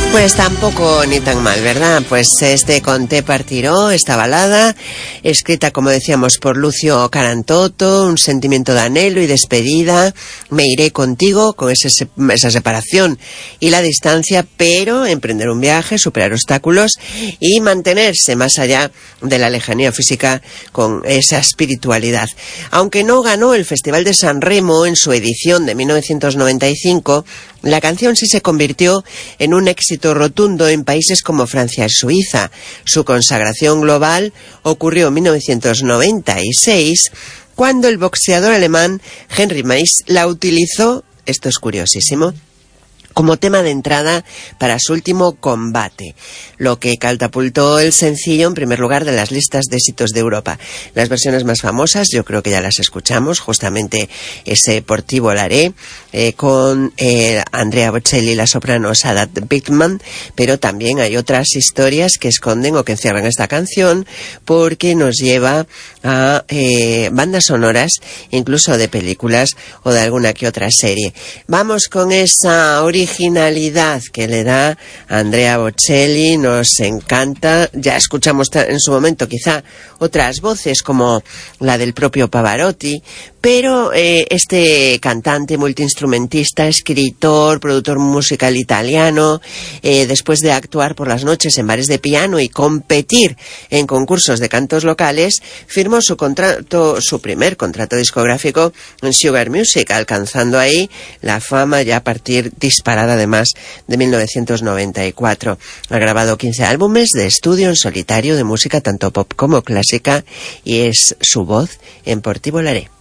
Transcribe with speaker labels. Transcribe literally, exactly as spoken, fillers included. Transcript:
Speaker 1: Pues tampoco ni tan mal, ¿verdad? Pues este Conté partiró, esta balada, escrita, como decíamos, por Lucio Carantoto, un sentimiento de anhelo y despedida. Me iré contigo, con ese, esa separación y la distancia, pero emprender un viaje, superar obstáculos y mantenerse más allá de la lejanía física con esa espiritualidad. Aunque no ganó el Festival de San Remo en su edición de mil novecientos noventa y cinco, la canción sí se convirtió en un éxito rotundo en países como Francia y Suiza. Su consagración global ocurrió en mil novecientos noventa y seis, cuando el boxeador alemán Henry Mays la utilizó, esto es curiosísimo, como tema de entrada para su último combate, lo que catapultó el sencillo en primer lugar de las listas de éxitos de Europa. Las versiones más famosas, yo creo que ya las escuchamos, justamente ese Por ti volaré, eh, con eh, Andrea Bocelli y la soprano Sadat Bigman, pero también hay otras historias que esconden o que encierran esta canción, porque nos lleva a eh, bandas sonoras, incluso de películas o de alguna que otra serie. Vamos con esa originalidad originalidad que le da Andrea Bocelli, nos encanta. Ya escuchamos en su momento quizá otras voces como la del propio Pavarotti, pero eh, este cantante, multiinstrumentista, escritor, productor musical italiano, eh, después de actuar por las noches en bares de piano y competir en concursos de cantos locales, firmó su contrato, su primer contrato discográfico en Sugar Music, alcanzando ahí la fama ya a partir disparada además de mil novecientos noventa y cuatro. Ha grabado quince álbumes de estudio en solitario de música tanto pop como clásica, y es su voz en Por ti volaré.